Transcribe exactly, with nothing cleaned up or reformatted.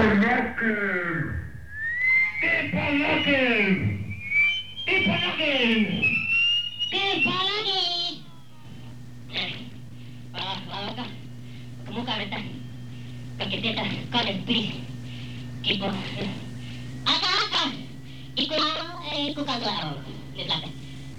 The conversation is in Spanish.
Locker! Tipo Locker! Tipo Locker! Tipo Locker! Wala, wala ka. Kamuka rita. Kakitita, college, please. Tipo. Aka, aka! Iko, eh, iko kagao. Litlate.